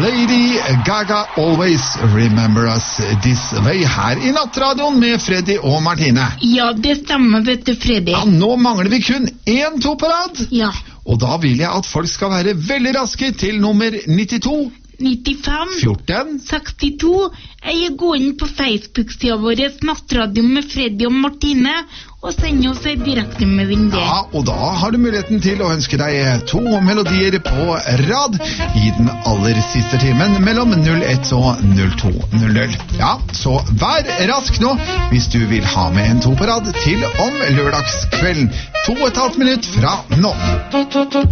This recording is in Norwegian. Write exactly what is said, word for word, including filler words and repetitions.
Lady Gaga, Always Remember Us This Way, her i Nattradioen med Freddy og Martine. Ja, det stemmer, vet du, Freddy. Ja, nå mangler vi kun en to på rad. Ja. Og da vil jeg at folk skal være veldig raske til nummer nittito. nittifem, fjorten, sekstito. Jeg går inn på Facebook-sida vår Nattradio med Freddy og Martine og sender oss en direktemelding der. Ja, og da har du muligheten til å ønske deg to melodier på rad i den aller siste timen mellom null ett og null to null null. Ja, så vær rask nå hvis du vil ha med en to på rad til om lørdagskvelden. To og et halvt minutt fra nå.